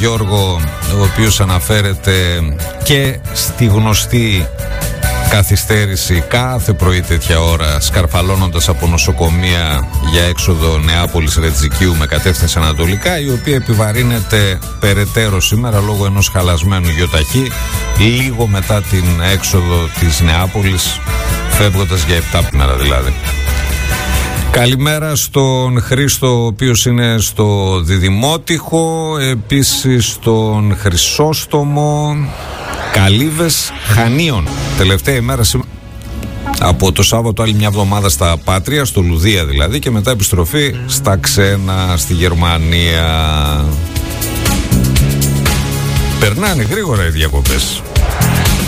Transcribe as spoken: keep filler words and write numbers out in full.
Γιώργο, ο οποίος αναφέρεται και στη γνωστή καθυστέρηση κάθε πρωί τέτοια ώρα, σκαρφαλώνοντας από νοσοκομεία για έξοδο Νεάπολης Ρετζικίου με κατεύθυνση ανατολικά, η οποία επιβαρύνεται περαιτέρω σήμερα λόγω ενός χαλασμένου γιοταχή λίγο μετά την έξοδο της Νεάπολης, φεύγοντας για επτά μέρα δηλαδή. Καλημέρα στον Χρήστο, ο οποίος είναι στο Διδημότυχο, επίσης στον Χρυσόστομο, Καλύβες Χανίων. Τελευταία ημέρα σήμερα, από το Σάββατο άλλη μια εβδομάδα στα Πάτρια, στο Λουδία δηλαδή, και μετά επιστροφή στα ξένα στη Γερμανία. Περνάνε γρήγορα οι διακοπές.